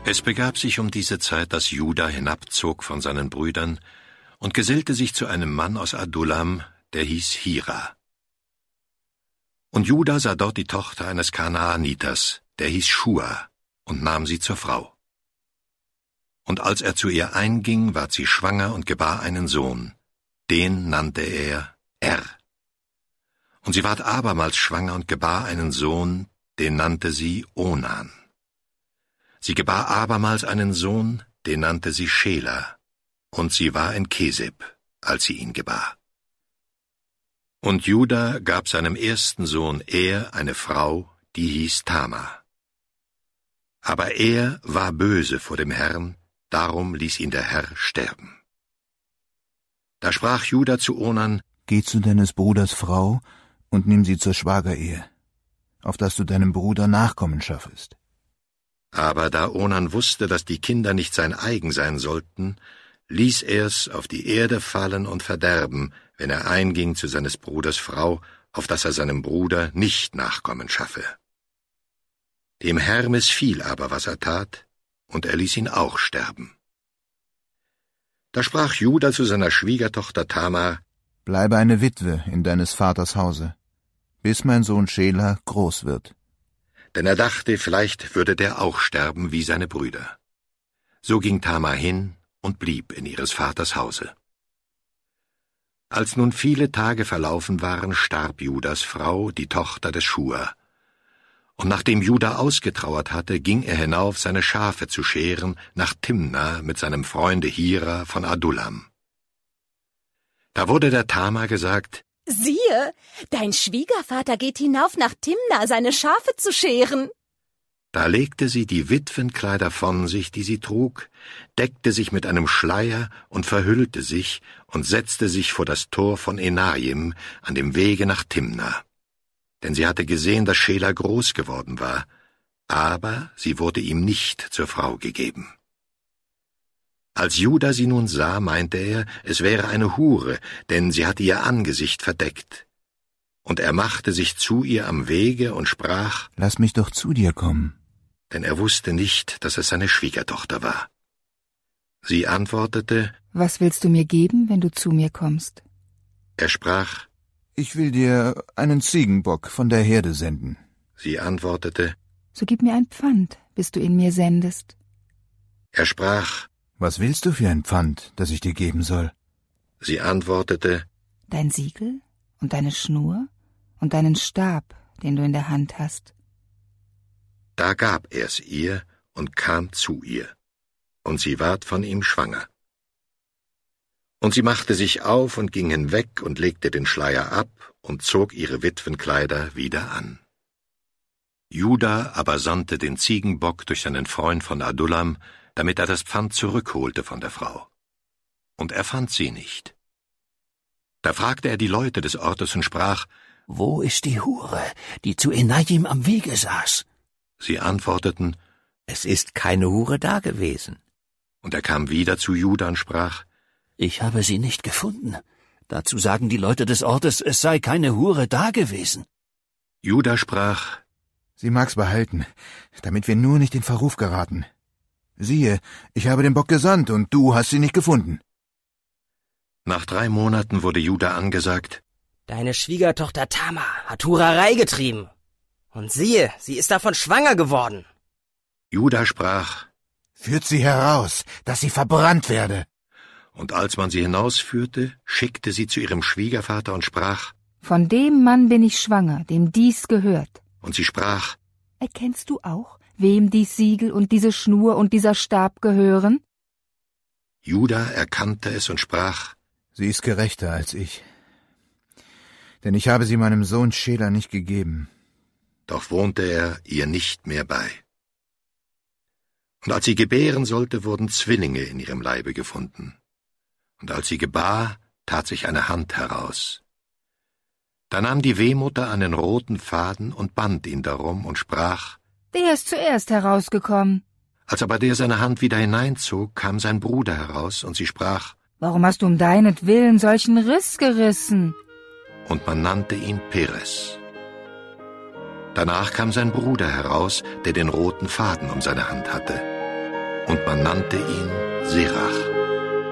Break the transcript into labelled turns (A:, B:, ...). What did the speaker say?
A: Es begab sich um diese Zeit, dass Juda hinabzog von seinen Brüdern und gesellte sich zu einem Mann aus Adullam, der hieß Hira. Und Juda sah dort die Tochter eines Kanaaniters, der hieß Schua, und nahm sie zur Frau. Und als er zu ihr einging, ward sie schwanger und gebar einen Sohn. Den nannte er Er. Und sie ward abermals schwanger und gebar einen Sohn, den nannte sie Onan. Sie gebar abermals einen Sohn, den nannte sie Schela, und sie war in Keseb, als sie ihn gebar. Und Juda gab seinem ersten Sohn Er eine Frau, die hieß Tamar. Aber Er war böse vor dem Herrn, darum ließ ihn der Herr sterben. Da sprach Juda zu Onan:
B: Geh zu deines Bruders Frau und nimm sie zur Schwagerehe, auf dass du deinem Bruder Nachkommen schaffest.
A: Aber da Onan wusste, dass die Kinder nicht sein eigen sein sollten, ließ er's auf die Erde fallen und verderben, wenn er einging zu seines Bruders Frau, auf dass er seinem Bruder nicht Nachkommen schaffe. Dem Herrn missfiel aber, was er tat, und er ließ ihn auch sterben. Da sprach Juda zu seiner Schwiegertochter Tamar:
B: Bleibe eine Witwe in deines Vaters Hause, bis mein Sohn Schela groß wird.
A: Denn er dachte, vielleicht würde der auch sterben wie seine Brüder. So ging Tamar hin und blieb in ihres Vaters Hause. Als nun viele Tage verlaufen waren, starb Judas Frau, die Tochter des Schua. Und nachdem Juda ausgetrauert hatte, ging er hinauf, seine Schafe zu scheren, nach Timna mit seinem Freunde Hira von Adullam. Da wurde der Tamar gesagt:
C: Siehe, dein Schwiegervater geht hinauf nach Timna, seine Schafe zu scheren.
A: Da legte sie die Witwenkleider von sich, die sie trug, deckte sich mit einem Schleier und verhüllte sich und setzte sich vor das Tor von Enajim an dem Wege nach Timna. Denn sie hatte gesehen, dass Schela groß geworden war, aber sie wurde ihm nicht zur Frau gegeben. Als Juda sie nun sah, meinte er, es wäre eine Hure, denn sie hatte ihr Angesicht verdeckt. Und er machte sich zu ihr am Wege und sprach:
B: Lass mich doch zu dir kommen.
A: Denn er wusste nicht, dass es seine Schwiegertochter war. Sie antwortete:
D: Was willst du mir geben, wenn du zu mir kommst?
A: Er sprach:
B: Ich will dir einen Ziegenbock von der Herde senden.
A: Sie antwortete:
D: So gib mir ein Pfand, bis du ihn mir sendest.
A: Er sprach:
B: Was willst du für ein Pfand, das ich dir geben soll?
A: Sie antwortete:
D: Dein Siegel und deine Schnur und deinen Stab, den du in der Hand hast.
A: Da gab er's ihr und kam zu ihr, und sie ward von ihm schwanger. Und sie machte sich auf und ging hinweg und legte den Schleier ab und zog ihre Witwenkleider wieder an. Juda aber sandte den Ziegenbock durch seinen Freund von Adullam, damit er das Pfand zurückholte von der Frau. Und er fand sie nicht. Da fragte er die Leute des Ortes und sprach:
E: Wo ist die Hure, die zu Enajim am Wege saß?
A: Sie antworteten:
E: Es ist keine Hure dagewesen.
A: Und er kam wieder zu Juda und sprach:
E: Ich habe sie nicht gefunden. Dazu sagen die Leute des Ortes, es sei keine Hure dagewesen.
A: Juda sprach:
B: Sie mag's behalten, damit wir nur nicht in Verruf geraten. Siehe, ich habe den Bock gesandt, und du hast sie nicht gefunden.
A: Nach 3 Monaten wurde Juda angesagt:
F: Deine Schwiegertochter Tamar hat Hurerei getrieben. Und siehe, sie ist davon schwanger geworden.
A: Juda sprach:
B: Führt sie heraus, dass sie verbrannt werde.
A: Und als man sie hinausführte, schickte sie zu ihrem Schwiegervater und sprach:
D: Von dem Mann bin ich schwanger, dem dies gehört.
A: Und sie sprach:
D: Erkennst du auch, wem dies Siegel und diese Schnur und dieser Stab gehören?
A: Juda erkannte es und sprach:
B: Sie ist gerechter als ich, denn ich habe sie meinem Sohn Schela nicht gegeben.
A: Doch wohnte er ihr nicht mehr bei. Und als sie gebären sollte, wurden Zwillinge in ihrem Leibe gefunden. Und als sie gebar, tat sich eine Hand heraus. Da nahm die Wehmutter einen roten Faden und band ihn darum und sprach:
D: Der ist zuerst herausgekommen.
A: Als aber der seine Hand wieder hineinzog, kam sein Bruder heraus, und sie sprach:
D: Warum hast du um deinetwillen solchen Riss gerissen?
A: Und man nannte ihn Peres. Danach kam sein Bruder heraus, der den roten Faden um seine Hand hatte. und man nannte ihn Serach.